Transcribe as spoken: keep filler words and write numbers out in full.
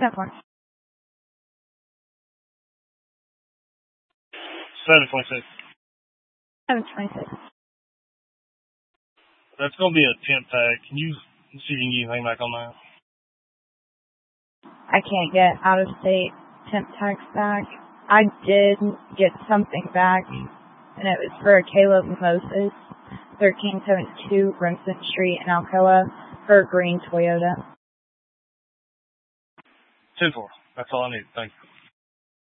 That one. seven twenty-six. seven twenty-six. That's going to be a temp tag. Can you see if you can get anything back on that? I can't get out of state temp tags back. I did get something back, and it was for Caleb Moses, thirteen seventy-two Remsen Street in Alcoa, for a green Toyota. two four. That's all I need. Thank you.